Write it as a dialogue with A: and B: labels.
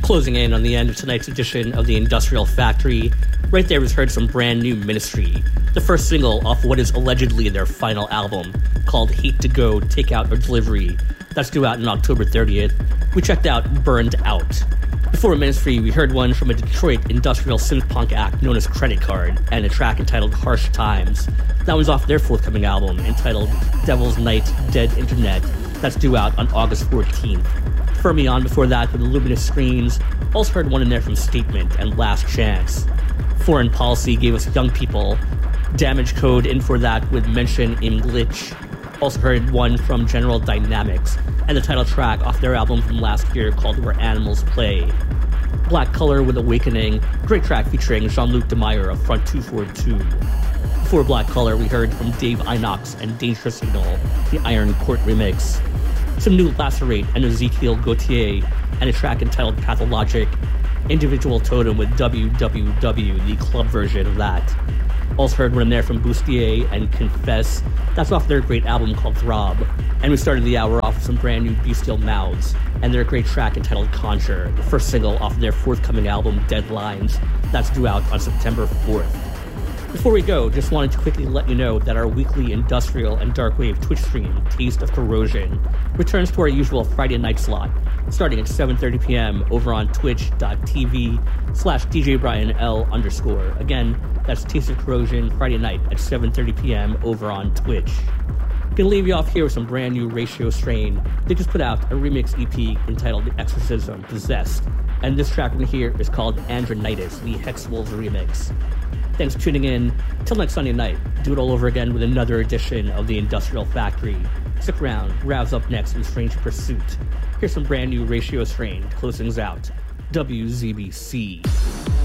A: Closing in on the end of tonight's edition of the Industrial Factory, right there was heard some brand new Ministry, the first single off what is allegedly their final album, called Hate to Go, Takeout or Delivery. That's due out on October 30th. We checked out Burned Out. Before Ministry, we heard one from a Detroit industrial synth-punk act known as Credit Card, and a track entitled Harsh Times. That was off their forthcoming album, entitled Devil's Night, Dead Internet. That's due out on August 14th. Fermion before that with Luminous Screens. Also heard one in there from Statement and Last Chance. Foreign Policy gave us Young People. Damage Code in for that with Mention im Glitch. Also heard one from General Dynamics, and the title track off their album from last year called Where Animals Play. Black Color with Awakening, great track featuring Jean-Luc Demeyer of Front 242. Before Black Color, we heard from Dave Inox and Dangerous Signal, the Iron Court remix. Some new Lacerate and Ezekiel Gautier, and a track entitled Pathologic, Individual Totem with WWW, the club version of that. Also heard one in there from Bustier and Confess. That's off their great album called Throb. And we started the hour off with some brand new Bestial Mouths and their great track entitled Conjure, the first single off their forthcoming album Deadlines. That's due out on September 4th. Before we go, just wanted to quickly let you know that our weekly industrial and darkwave Twitch stream, Taste of Corrosion, returns to our usual Friday night slot, starting at 7:30 p.m. over on twitch.tv/DJBrianL_. Again, that's Taste of Corrosion Friday night at 7:30 p.m. over on Twitch. Gonna leave you off here with some brand new Ratio Strain. They just put out a remix EP entitled The Exorcism Possessed, and this track from here is called Andronitis, the Hexwolves remix. Thanks for tuning in. Till next Sunday night, do it all over again with another edition of the Industrial Factory. Stick around, Rav's up next with Strange Pursuit. Here's some brand new Ratio Strain to close things out. WZBC.